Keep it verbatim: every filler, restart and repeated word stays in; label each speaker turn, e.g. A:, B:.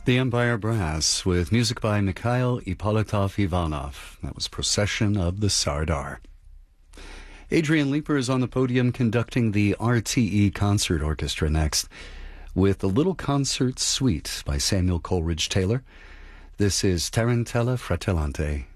A: The Empire Brass with music by Mikhail Ippolitov Ivanov. That was Procession of the Sardar. Adrian Leeper is on the podium conducting the R T E Concert Orchestra next with a little concert suite by Samuel Coleridge Taylor. This is Tarantella Fratellante.